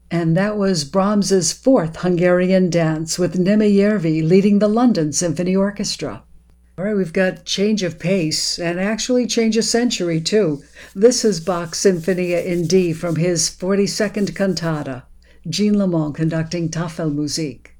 And that was Brahms's fourth Hungarian dance with Nemi Järvi leading the London Symphony Orchestra. All right, we've got change of pace and actually change of century too. This is Bach's Sinfonia in D from his 42nd cantata. Jean Lamont conducting Tafelmusik.